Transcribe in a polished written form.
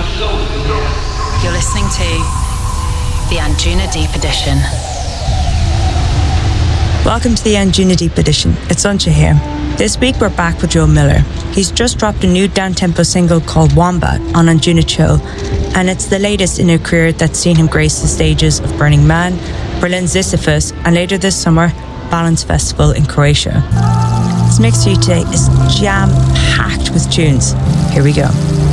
You're listening to the Anjuna Deep Edition. Welcome to the Anjuna Deep Edition. It's Uncha here. This week we're back with Joe Miller. He's just dropped a new down-tempo single called Wombat on Anjuna Chill, and it's the latest in a career that's seen him grace the stages of Burning Man, Berlin Sisyphus, and later this summer, Balance Festival in Croatia. This mix for you today is jam-packed with tunes. Here we go.